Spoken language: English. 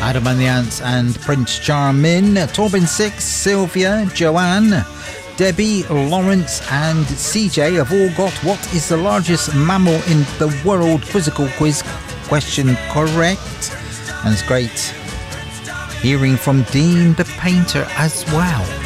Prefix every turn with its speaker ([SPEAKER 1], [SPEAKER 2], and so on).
[SPEAKER 1] Adam and the Ants and Prince Charmin. Torben 6, Sylvia, Joanne, Debbie, Lawrence and CJ have all got what is the largest mammal in the world quizzical quiz question correct. And it's great hearing from Dean the painter as well.